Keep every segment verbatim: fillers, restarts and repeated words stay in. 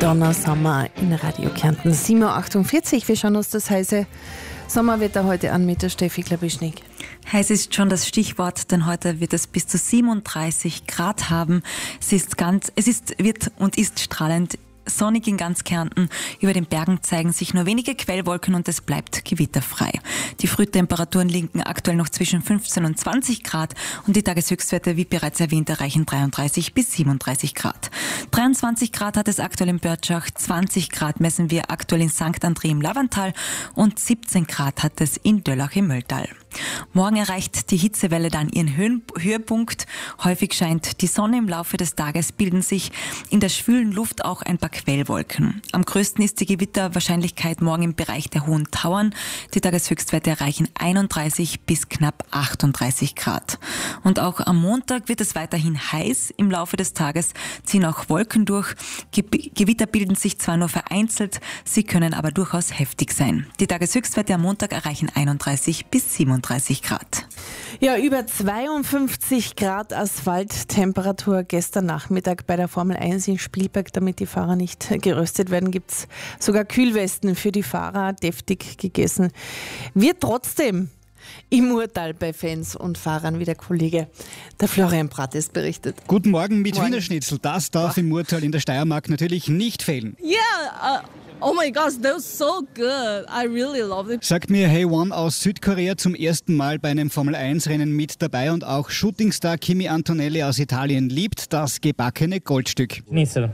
Donnersommer in Radio Kärnten. sieben Uhr achtundvierzig. Wir schauen uns das heiße Sommerwetter heute an mit der Steffi Klabischnik. Heiß ist schon das Stichwort, denn heute wird es bis zu siebenunddreißig Grad haben. Es ist ganz, es ist, wird und ist strahlend sonnig in ganz Kärnten. Über den Bergen zeigen sich nur wenige Quellwolken und es bleibt gewitterfrei. Die Frühtemperaturen liegen aktuell noch zwischen fünfzehn und zwanzig Grad und die Tageshöchstwerte, wie bereits erwähnt, erreichen dreiunddreißig bis siebenunddreißig Grad. dreiundzwanzig Grad hat es aktuell in Börtschach, zwanzig Grad messen wir aktuell in Sankt André im Lavantal und siebzehn Grad hat es in Döllach im Mölltal. Morgen erreicht die Hitzewelle dann ihren Höhen- Höhepunkt. Häufig scheint die Sonne. Im Laufe des Tages bilden sich in der schwülen Luft auch ein paar Quellwolken. Am größten ist die Gewitterwahrscheinlichkeit morgen im Bereich der Hohen Tauern. Die Tageshöchstwerte erreichen einunddreißig bis knapp achtunddreißig Grad. Und auch am Montag wird es weiterhin heiß. Im Laufe des Tages ziehen auch Wolken durch. Ge- Gewitter bilden sich zwar nur vereinzelt, sie können aber durchaus heftig sein. Die Tageshöchstwerte am Montag erreichen einunddreißig bis siebenunddreißig Grad. Ja, über zweiundfünfzig Grad Asphalttemperatur gestern Nachmittag bei der Formel eins in Spielberg, damit die Fahrer nicht geröstet werden, gibt es sogar Kühlwesten für die Fahrer, deftig gegessen. Wird trotzdem im Urtal bei Fans und Fahrern, wie der Kollege der Florian Prates berichtet. Guten Morgen mit Morgen. Wiener Schnitzel. Das darf im Urtal in der Steiermark natürlich nicht fehlen. Yeah, uh, oh my gosh, that was so good. I really loved it. Sagt mir Hey One aus Südkorea, zum ersten Mal bei einem Formel eins Rennen mit dabei, und auch Shootingstar Kimi Antonelli aus Italien liebt das gebackene Goldstück. Schnitzel.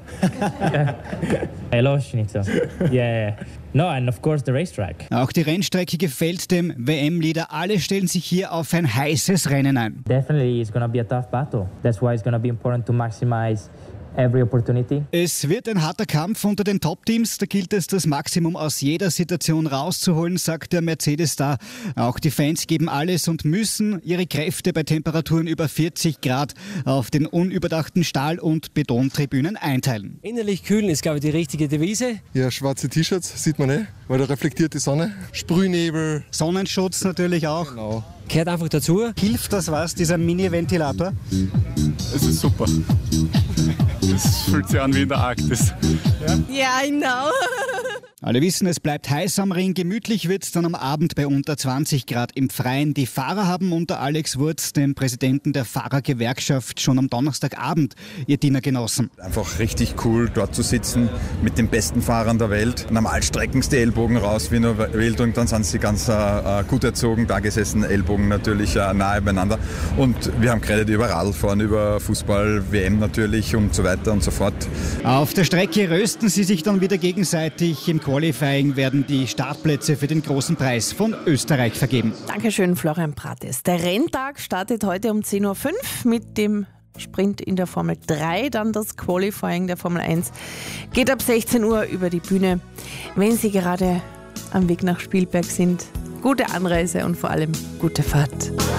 I love Schnitzel. Yeah. No, and of course the racetrack. Auch die Rennstrecke gefällt dem W M-Leader. Alle stellen sich hier auf ein heißes Rennen ein. Definitely it's going to be a tough battle. That's why it's going to be important to maximize every opportunity. Es wird ein harter Kampf unter den Top-Teams. Da gilt es, das Maximum aus jeder Situation rauszuholen, sagt der Mercedes-Star. Auch die Fans geben alles und müssen ihre Kräfte bei Temperaturen über vierzig Grad auf den unüberdachten Stahl- und Betontribünen einteilen. Innerlich kühlen ist, glaube ich, die richtige Devise. Ja, schwarze T-Shirts sieht man eh, weil da reflektiert die Sonne. Sprühnebel. Sonnenschutz natürlich auch. Genau. Gehört einfach dazu. Hilft das was, dieser Mini-Ventilator? Es ist super. Es fühlt sich an wie in der Arktis. Yeah, I know. Alle wissen, es bleibt heiß am Ring. Gemütlich wird es dann am Abend bei unter zwanzig Grad im Freien. Die Fahrer haben unter Alex Wurz, dem Präsidenten der Fahrergewerkschaft, schon am Donnerstagabend ihr Dinner genossen. Einfach richtig cool, dort zu sitzen mit den besten Fahrern der Welt. Normal strecken sie die Ellbogen raus wie nur wild und dann sind sie ganz äh, gut erzogen, da gesessen, Ellbogen natürlich äh, nahe beieinander. Und wir haben geredet über Radfahren, über Fußball, W M natürlich und so weiter und so fort. Auf der Strecke rösten sie sich dann wieder gegenseitig. Im Qualifying werden die Startplätze für den großen Preis von Österreich vergeben. Dankeschön, Florian Prates. Der Renntag startet heute um zehn Uhr fünf mit dem Sprint in der Formel drei, dann das Qualifying der Formel eins geht ab sechzehn Uhr über die Bühne. Wenn Sie gerade am Weg nach Spielberg sind, gute Anreise und vor allem gute Fahrt.